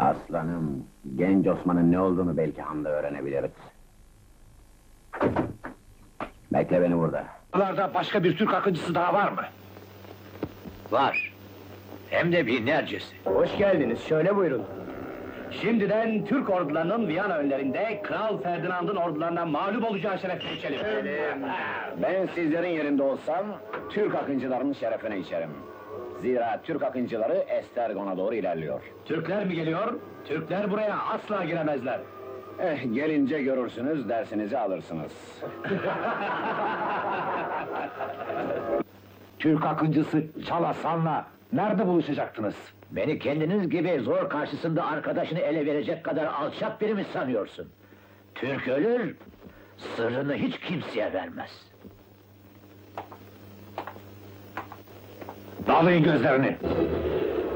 Aslanım, genç Osman'ın ne olduğunu belki Han'da öğrenebiliriz. Bekle beni burada. Buralarda başka bir Türk akıncısı daha var mı? Var. Hem de binlercesi. Hoş geldiniz, şöyle buyurun. Şimdiden Türk ordularının Viyana önlerinde Kral Ferdinand'ın ordularından mağlup olacağı şerefine içelim. Ben sizlerin yerinde olsam, Türk akıncılarının şerefine içerim. Zira Türk akıncıları Estergon'a doğru ilerliyor. Türkler mi geliyor? Türkler buraya asla giremezler. Gelince görürsünüz, dersinizi alırsınız. Türk akıncısı Çalasan'la nerede buluşacaktınız? Beni kendiniz gibi zor karşısında arkadaşını ele verecek kadar alçak biri mi sanıyorsun? Türk ölür, sırrını hiç kimseye vermez. Dağlayın gözlerini!